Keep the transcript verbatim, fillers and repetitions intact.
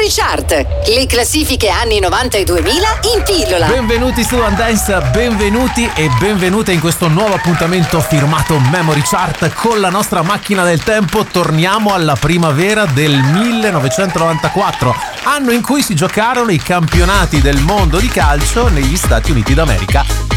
Memory Chart, le classifiche anni novanta e duemila in pillola. Benvenuti su One Dance, benvenuti e benvenute in questo nuovo appuntamento firmato Memory Chart. Con la nostra macchina del tempo torniamo alla primavera del millenovecentonovantaquattro, anno in cui si giocarono i campionati del mondo di calcio negli Stati Uniti d'America,